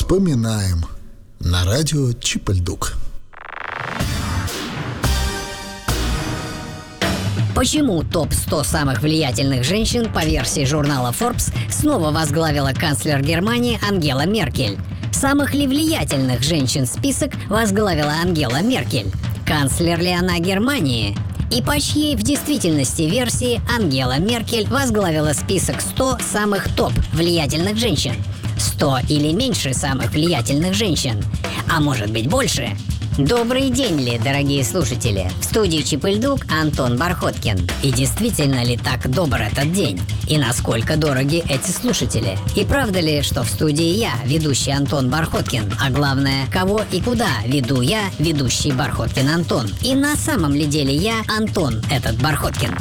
Вспоминаем. На радио Чип-и-Ль-Дук. Почему топ-100 самых влиятельных женщин по версии журнала Forbes снова возглавила канцлер Германии Ангела Меркель? Самых ли влиятельных женщин список возглавила Ангела Меркель? Канцлер ли она Германии? И по чьей в действительности версии Ангела Меркель возглавила список 100 самых топ влиятельных женщин? 100 или меньше самых влиятельных женщин? А может быть больше? Добрый день, дорогие слушатели! В студии Чип-и-Ль-Дук Антон Бархоткин. И действительно ли так добр этот день? И насколько дороги эти слушатели? И правда ли, что в студии я, ведущий Антон Бархоткин? А главное, кого и куда веду я, ведущий Бархоткин Антон? И на самом ли деле я Антон, этот Бархоткин?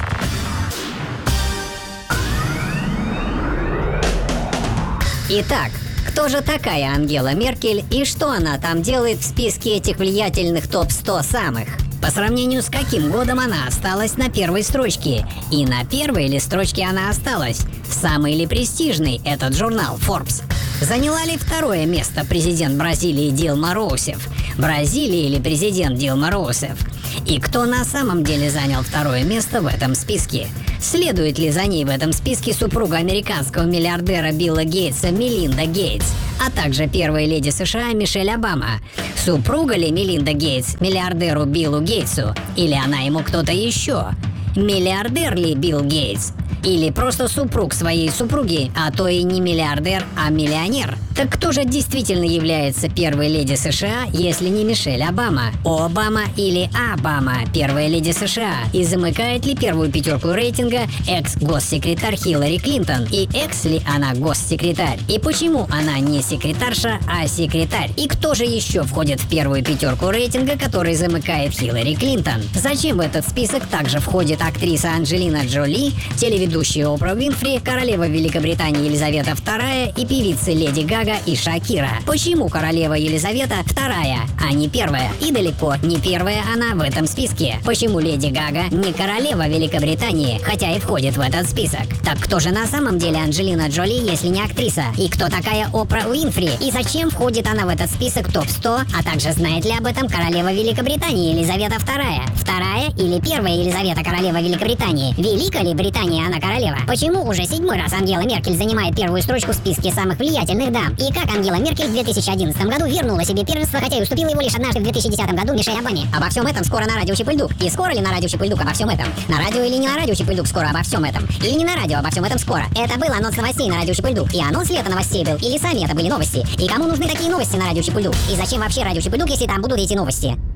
Итак, кто же такая Ангела Меркель и что она там делает в списке этих влиятельных топ-100 самых? По сравнению с каким годом она осталась на первой строчке? И на первой ли строчке она осталась? Самый ли престижный этот журнал Forbes? Заняла ли второе место президент Бразилии Дилма Роусеф? Бразилия или президент Дилма Роусеф? И кто на самом деле занял второе место в этом списке? Следует ли за ней в этом списке супруга американского миллиардера Билла Гейтса Мелинда Гейтс, а также первая леди США Мишель Обама? Супруга ли Мелинда Гейтс миллиардеру Биллу Гейтсу? Или она ему кто-то еще? Миллиардер ли Билл Гейтс? Или просто супруг своей супруги, а то и не миллиардер, а миллионер? Так кто же действительно является первой леди США, если не Мишель Обама? Обама или Обама, первая леди США? И замыкает ли первую пятерку рейтинга экс-госсекретарь Хиллари Клинтон? И экс ли она госсекретарь? И почему она не секретарша, а секретарь? И кто же еще входит в первую пятерку рейтинга, который замыкает Хиллари Клинтон? Зачем в этот список также входит актриса Анджелина Джоли, телеведущая Опра Уинфри, королева Великобритании Елизавета II и певицы Леди Гага и Шакира? Почему королева Елизавета II, а не первая? И далеко не первая она в этом списке. Почему Леди Гага не королева Великобритании, хотя и входит в этот список? Так кто же на самом деле Анджелина Джоли, если не актриса? И кто такая Опра Уинфри? И зачем входит она в этот список топ-100? А также знает ли об этом королева Великобритании Елизавета II? Вторая или первая Елизавета королева Великобритании? Велика ли Британия она королева? Почему уже 7-й раз Ангела Меркель занимает первую строчку в списке самых влиятельных дам? И как Ангела Меркель в 2011 году вернула себе первенство, хотя и уступила его лишь однажды в 2010 году Мишель Обаме? Обо всем этом скоро на радио Чип-и-Ль-Дук. И скоро ли на радио Чип-и-Ль-Дук обо всем этом? На радио или не на радио Чип-и-Ль-Дук скоро обо всем этом? Или не на радио обо всем этом скоро? Это был анонс новостей на радио Чип-и-Ль-Дук. И анонс ли это новостей был? Или сами это были новости? И кому нужны такие новости на радио Чип-и-Ль-Дук? И зачем вообще радио Чип-и-Ль-Дук, если там будут эти новости?